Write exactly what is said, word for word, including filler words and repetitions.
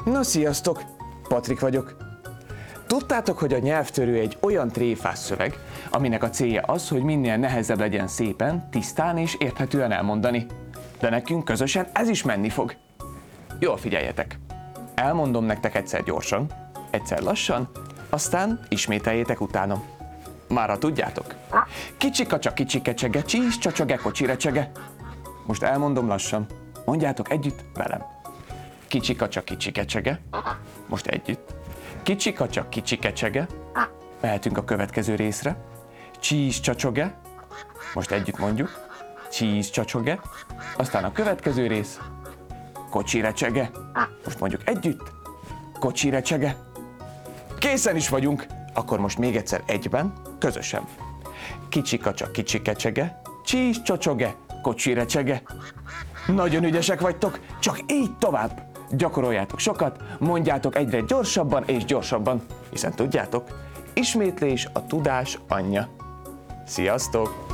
Na sziasztok, Patrik vagyok. Tudtátok, hogy a nyelvtörő egy olyan tréfás szöveg, aminek a célja az, hogy minél nehezebb legyen szépen, tisztán és érthetően elmondani. De nekünk közösen ez is menni fog. Jól figyeljetek! Elmondom nektek egyszer gyorsan, egyszer lassan, aztán ismételjétek utánam. Mára tudjátok? Kicsi kacsa, kicsi kecsege, csís csacsage, kocsi recsege. Most elmondom lassan. Mondjátok együtt velem. Kicsi kacsa, kicsi kecsege. Most együtt. Kicsi kacsa, kicsi kecsege. Mehetünk a következő részre. Csís csacsoge. Most együtt mondjuk. Csís csacsoge. Aztán a következő rész. Kocsi recsege. Most mondjuk együtt. Kocsi recsege. Készen is vagyunk. Akkor most még egyszer egyben, közösen. Kicsi kacsa, kicsi kecsege. Csís csacsoge, kocsi recsege. Nagyon ügyesek vagytok, csak így tovább. Gyakoroljátok sokat, mondjátok egyre gyorsabban és gyorsabban, hiszen tudjátok, ismétlés a tudás anyja. Sziasztok!